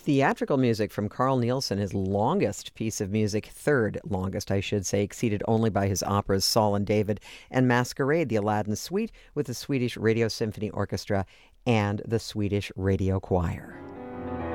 theatrical music from Carl Nielsen, his longest piece of music, third longest, I should say, exceeded only by his operas Saul and David and Masquerade, the Aladdin Suite with the Swedish Radio Symphony Orchestra and the Swedish Radio Choir.